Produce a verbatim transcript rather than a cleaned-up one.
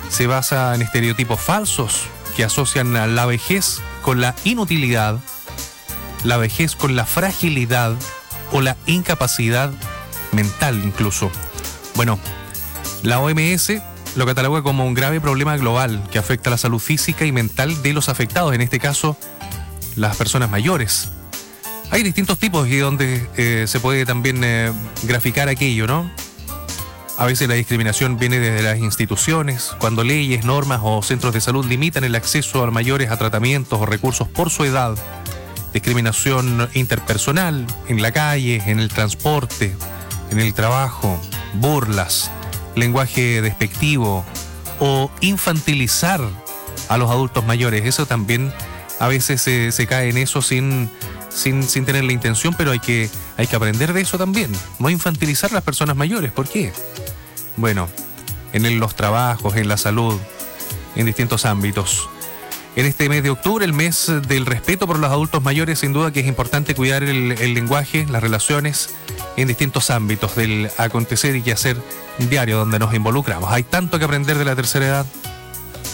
se basa en estereotipos falsos que asocian a la vejez con la inutilidad, la vejez con la fragilidad o la incapacidad mental incluso. Bueno, la O M S lo cataloga como un grave problema global que afecta la salud física y mental de los afectados, en este caso, las personas mayores. Hay distintos tipos y donde eh, se puede también eh, graficar aquello, ¿no? A veces la discriminación viene desde las instituciones, cuando leyes, normas o centros de salud limitan el acceso a mayores a tratamientos o recursos por su edad. Discriminación interpersonal, en la calle, en el transporte, en el trabajo, burlas, lenguaje despectivo o infantilizar a los adultos mayores. Eso también a veces se, se cae en eso sin, sin, sin tener la intención, pero hay que, hay que aprender de eso también. No infantilizar a las personas mayores. ¿Por qué? Bueno, en el, los trabajos, en la salud, en distintos ámbitos. En este mes de octubre, el mes del respeto por los adultos mayores, sin duda que es importante cuidar el, el lenguaje, las relaciones en distintos ámbitos del acontecer y quehacer diario donde nos involucramos. Hay tanto que aprender de la tercera edad.